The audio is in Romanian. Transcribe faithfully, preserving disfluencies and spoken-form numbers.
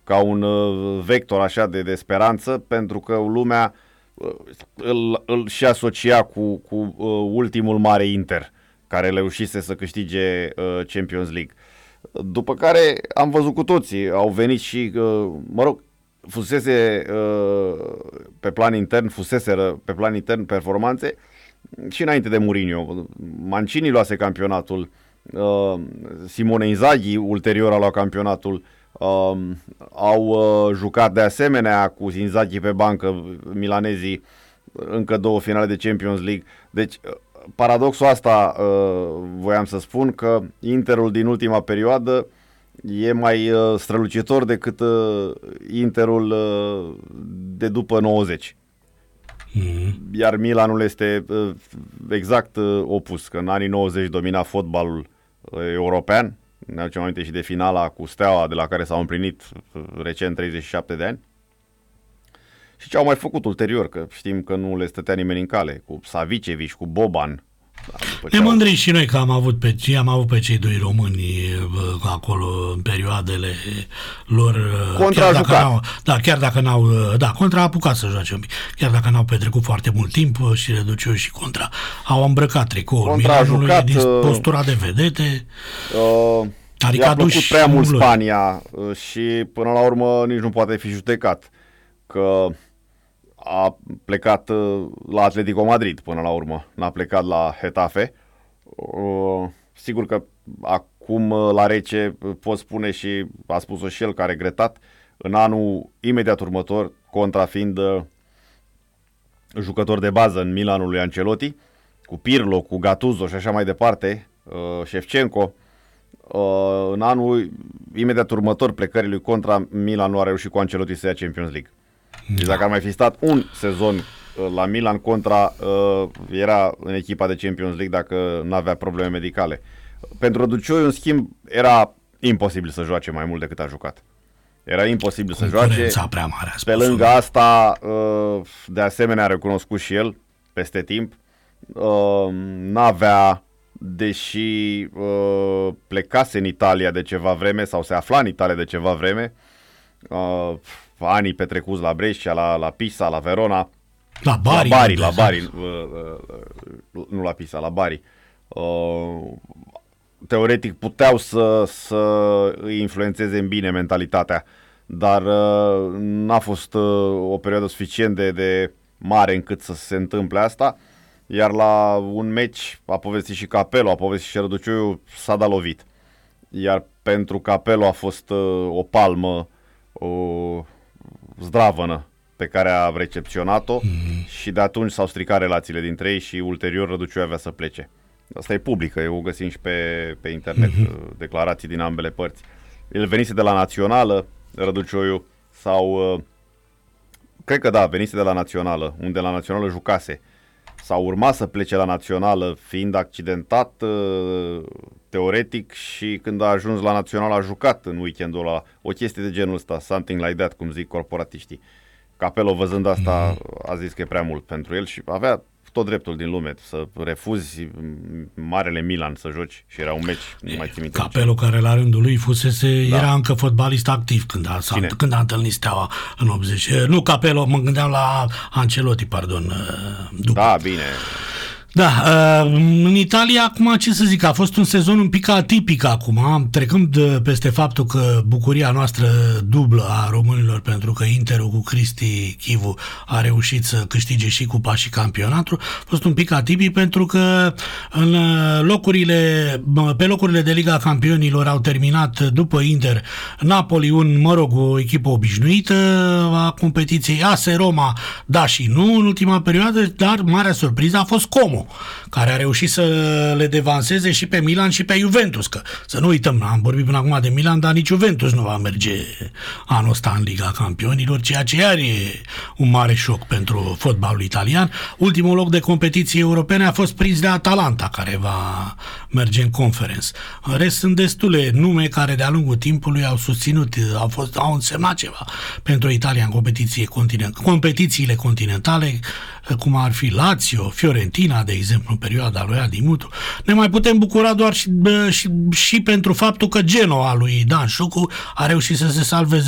ca un vector așa de, de speranță, pentru că lumea îl, îl și asocia cu, cu ultimul mare Inter, care reușise să câștige Champions League. După care am văzut cu toții, au venit și, mă rog, fusese pe plan intern, fuseseră pe plan intern performanțe și înainte de Mourinho. Mancini luase campionatul, Simone Inzaghi ulterior a luat campionatul, au jucat de asemenea cu Inzaghi pe bancă milanezii încă două finale de Champions League. Deci paradoxul asta voiam să spun, că Interul din ultima perioadă e mai strălucitor decât Interul de după nouăzeci. Mm-hmm. Iar Milanul este exact opus, că în anii nouăzeci domina fotbalul european. Ne aducem aminte și de finala cu Steaua, de la care s-au împlinit recent treizeci și șapte de ani. Și ce au mai făcut ulterior, că știm că nu le stătea nimeni în cale, cu Savicevic, cu Boban. Ne mândrim și noi că am avut pe, am avut pe cei doi români acolo în perioadele lor. Contra chiar dacă n-au, da, chiar dacă n-au, da, Contra a apucat să joace un pic. Chiar dacă n-au petrecut foarte mult timp, și Răduciu și Contra au îmbrăcat tricoul Milanului din postura de vedete. Uh, adică i-a plăcut prea mult Spania și până la urmă nici nu poate fi judecat, că a plecat la Atletico Madrid până la urmă, n-a plecat la Getafe. Uh, sigur că acum la rece pot spune, și a spus-o și el că a regretat, în anul imediat următor, Contra fiind uh, jucător de bază în Milanul lui Ancelotti, cu Pirlo, cu Gattuso și așa mai departe, uh, Shevchenko, uh, în anul imediat următor plecării lui Contra, Milan nu a reușit cu Ancelotti să ia Champions League. Deci dacă ar mai fi stat un sezon la Milan, Contra uh, era în echipa de Champions League dacă nu avea probleme medicale. Pentru Răduciu, în schimb, era imposibil să joace mai mult decât a jucat. Era imposibil să joace. Prea mare, pe lângă asta, uh, de asemenea, a recunoscut și el, peste timp, uh, n-avea, deși uh, plecase în Italia de ceva vreme, sau se afla în Italia de ceva vreme, uh, anii petrecuți la Brescia, la, la Pisa, la Verona, la Bari, la Bari, la Bari uh, uh, nu la Pisa, la Bari. Uh, teoretic puteau să, să îi influențeze în bine mentalitatea, dar uh, n-a fost uh, o perioadă suficient de, de mare încât să se întâmple asta, iar la un meci, a povestit și Capello, a povestit și Răduciu, s-a dat lovit. Iar pentru Capello a fost uh, o palmă, o zdravănă pe care a recepționat-o, mm-hmm. și de atunci s-au stricat relațiile dintre ei și ulterior Răduciu avea să plece. Asta e publică, eu o găsim și pe, pe internet, mm-hmm. declarații din ambele părți. El venise de la Națională, Răducioiu, sau cred că da, venise de la Națională, unde la Națională jucase. S-a urmat să plece la Națională, fiind accidentat teoretic, și când a ajuns la Națională a jucat în weekendul ăla. O chestie de genul ăsta, something like that, cum zic corporatiștii. Capello, văzând asta, a zis că e prea mult pentru el și avea tot dreptul din lume să refuzi marele Milan să joci, și era un meci, nu mai țin minte. Capello, care la rândul lui fusese, da. Era încă fotbalist activ când a, când a întâlnit Steaua în optzeci. Nu Capello, mă gândeam la Ancelotti, pardon. După. Da, bine. Da, în Italia, acum ce să zic, a fost un sezon un pic atipic acum, trecând peste faptul că bucuria noastră dublă a românilor, pentru că Interul cu Cristi Chivu a reușit să câștige și cupa și campionatul, a fost un pic atipic pentru că în locurile, pe locurile de Liga Campionilor au terminat după Inter Napoli, un, mă rog, o echipă obișnuită a competiției, A S Roma, da și nu în ultima perioadă, dar marea surpriză a fost Como, care a reușit să le devanseze și pe Milan și pe Juventus, că să nu uităm, am vorbit până acum de Milan, dar nici Juventus nu va merge anul ăsta în Liga Campionilor, ceea ce iar e un mare șoc pentru fotbalul italian. Ultimul loc de competiții europene a fost prins de Atalanta, care va merge în Conference. În rest sunt destule nume care de-a lungul timpului au susținut, au, fost, au însemnat ceva pentru Italia în competiție continent, competițiile continentale, cum ar fi Lazio, Fiorentina, de exemplu, în perioada lui Adi Mutu. Ne mai putem bucura doar și, și, și pentru faptul că Genoa lui Dan Șucu a reușit să se salveze